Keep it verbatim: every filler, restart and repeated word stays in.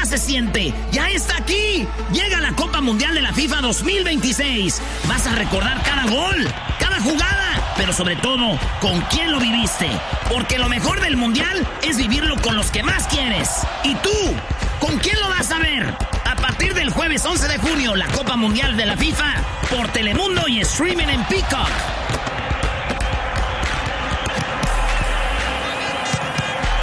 ya se siente, ya está aquí. Llega la Copa Mundial de la FIFA dos mil veintiséis. Vas a recordar cada gol, cada jugada, pero sobre todo, con quién lo viviste. Porque lo mejor del Mundial es vivirlo con los que más quieres. ¿Y tú? ¿Con quién lo vas a ver? A partir del jueves once de junio, la Copa Mundial de la FIFA por Telemundo y streaming en Peacock.